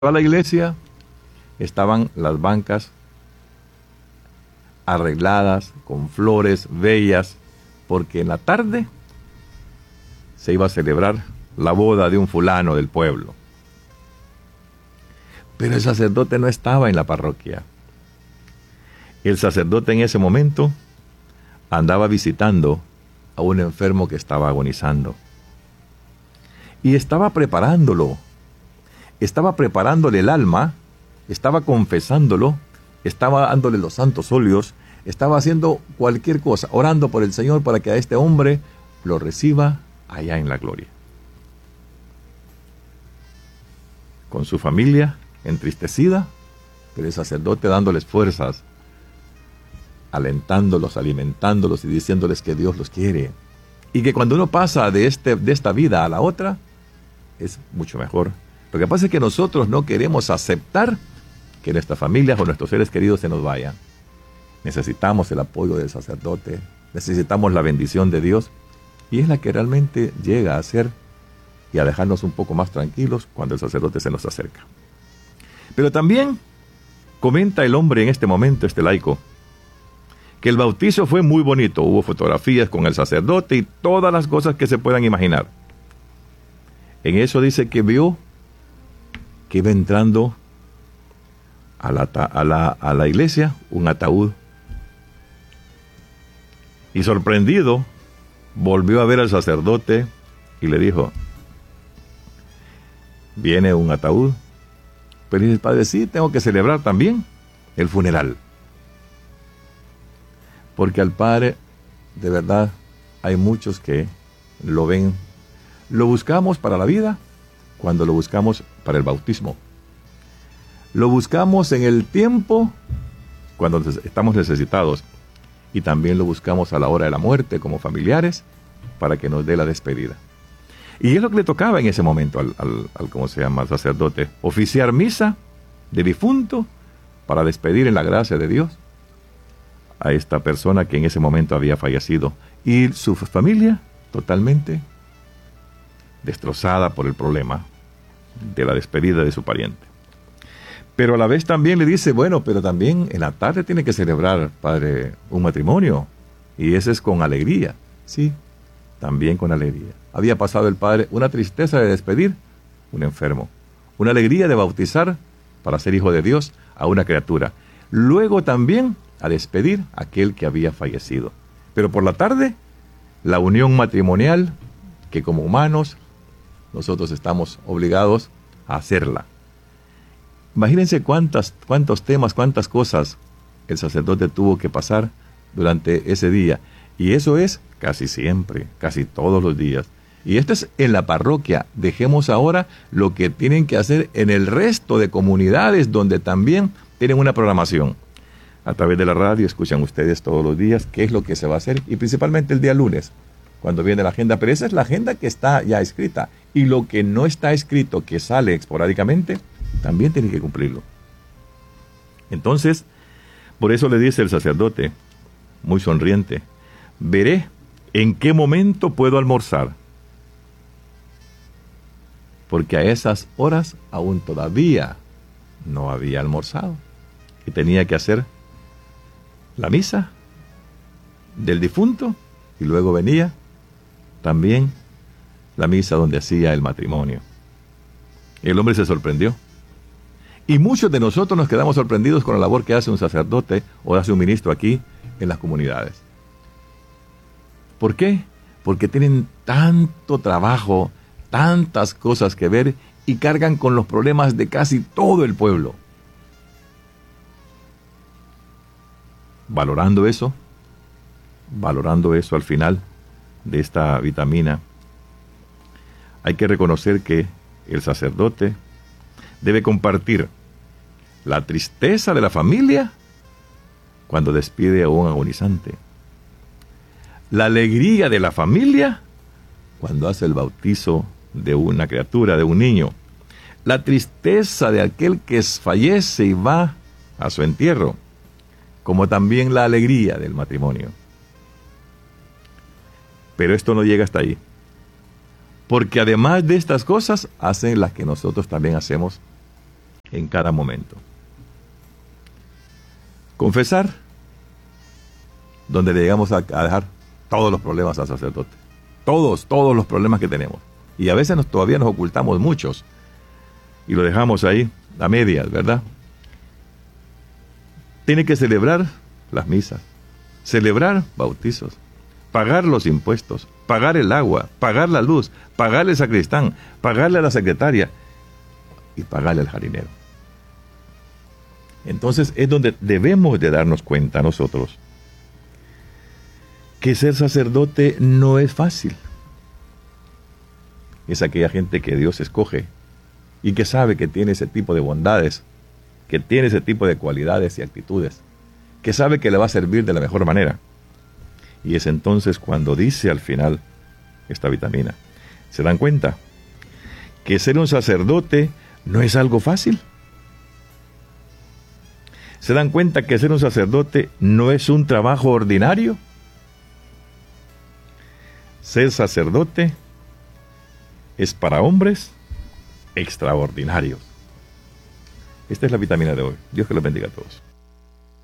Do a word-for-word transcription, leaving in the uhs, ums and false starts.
a la iglesia, estaban las bancas arregladas con flores bellas, porque en la tarde se iba a celebrar la boda de un fulano del pueblo. Pero el sacerdote no estaba en la parroquia. El sacerdote en ese momento andaba visitando a un enfermo que estaba agonizando. Y estaba preparándolo. Estaba preparándole el alma, estaba confesándolo, estaba dándole los santos óleos, estaba haciendo cualquier cosa, orando por el Señor para que a este hombre lo reciba allá en la gloria. Con su familia entristecida, pero el sacerdote dándoles fuerzas, alentándolos, alimentándolos y diciéndoles que Dios los quiere. Y que cuando uno pasa de, este, de esta vida a la otra, es mucho mejor. Lo que pasa es que nosotros no queremos aceptar que nuestras familias o nuestros seres queridos se nos vayan. Necesitamos el apoyo del sacerdote, necesitamos la bendición de Dios, y es la que realmente llega a ser y a dejarnos un poco más tranquilos cuando el sacerdote se nos acerca. Pero también comenta el hombre en este momento, este laico, que el bautizo fue muy bonito, hubo fotografías con el sacerdote y todas las cosas que se puedan imaginar. En eso dice que vio que iba entrando a la, a la, a la iglesia un ataúd. Y sorprendido, volvió a ver al sacerdote y le dijo, viene un ataúd. Pero dice el padre, sí, tengo que celebrar también el funeral. Porque al padre, de verdad, hay muchos que lo ven, lo buscamos para la vida, cuando lo buscamos para el bautismo. Lo buscamos en el tiempo, cuando estamos necesitados. Y también lo buscamos a la hora de la muerte, como familiares, para que nos dé la despedida. Y es lo que le tocaba en ese momento al, al, al ¿cómo se llama?, al sacerdote. Oficiar misa de difunto para despedir en la gracia de Dios a esta persona que en ese momento había fallecido. Y su familia totalmente destrozada por el problema de la despedida de su pariente. Pero a la vez también le dice, bueno, pero también en la tarde tiene que celebrar, padre, un matrimonio. Y ese es con alegría. Sí, también con alegría. Había pasado el padre una tristeza de despedir un enfermo, una alegría de bautizar para ser hijo de Dios a una criatura. Luego también a despedir a aquel que había fallecido. Pero por la tarde, la unión matrimonial que como humanos nosotros estamos obligados a hacerla. Imagínense cuántas, cuántos temas, cuántas cosas el sacerdote tuvo que pasar durante ese día. Y eso es casi siempre, casi todos los días. Y esto es en la parroquia. Dejemos ahora lo que tienen que hacer en el resto de comunidades donde también tienen una programación. A través de la radio escuchan ustedes todos los días qué es lo que se va a hacer, y principalmente el día lunes, cuando viene la agenda. Pero esa es la agenda que está ya escrita. Y lo que no está escrito, que sale esporádicamente, también tiene que cumplirlo. Entonces, por eso le dice el sacerdote, muy sonriente, veré en qué momento puedo almorzar. Porque a esas horas aún todavía no había almorzado. Y tenía que hacer la misa del difunto, y luego venía también la misa donde hacía el matrimonio. El hombre se sorprendió. Y muchos de nosotros nos quedamos sorprendidos con la labor que hace un sacerdote o hace un ministro aquí en las comunidades. ¿Por qué? Porque tienen tanto trabajo, tantas cosas que ver, y cargan con los problemas de casi todo el pueblo. Valorando eso, valorando eso al final de esta vitamina, hay que reconocer que el sacerdote debe compartir la tristeza de la familia cuando despide a un agonizante, la alegría de la familia cuando hace el bautizo de una criatura, de un niño, la tristeza de aquel que fallece y va a su entierro, como también la alegría del matrimonio. Pero esto no llega hasta ahí, porque además de estas cosas, hacen las que nosotros también hacemos en cada momento. Confesar, donde le llegamos a, a dejar todos los problemas al sacerdote. Todos, todos los problemas que tenemos. Y a veces nos, todavía nos ocultamos muchos. Y lo dejamos ahí a medias, ¿verdad? Tiene que celebrar las misas, celebrar bautizos, pagar los impuestos, pagar el agua, pagar la luz, pagarle al sacristán, pagarle a la secretaria y pagarle al jardinero. Entonces es donde debemos de darnos cuenta nosotros que ser sacerdote no es fácil. Es aquella gente que Dios escoge y que sabe que tiene ese tipo de bondades, que tiene ese tipo de cualidades y actitudes, que sabe que le va a servir de la mejor manera. Y es entonces cuando dice al final esta vitamina, ¿se dan cuenta? Que ser un sacerdote no es algo fácil. ¿Se dan cuenta que ser un sacerdote no es un trabajo ordinario? Ser sacerdote es para hombres extraordinarios. Esta es la vitamina de hoy. Dios que los bendiga a todos.